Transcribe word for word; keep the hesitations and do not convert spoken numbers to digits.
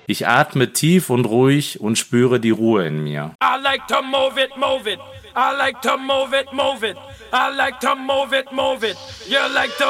Ich atme tief und ruhig und spüre die Ruhe in mir. I like to move it, move it. I like to move it, move it. I like to move it, move it. You like to